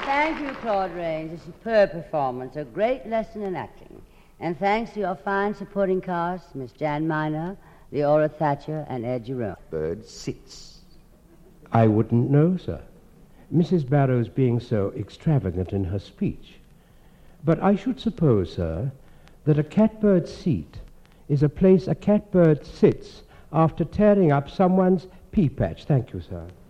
Thank you, Claude Rains. A superb performance, a great lesson in acting. And thanks to your fine supporting cast, Miss Jan Miner, Leora Thatcher, and Ed Jerome. Bird sits. I wouldn't know, sir. Mrs. Barrows being so extravagant in her speech. But I should suppose, sir, that a catbird seat is a place a catbird sits after tearing up someone's pea patch. Thank you, sir.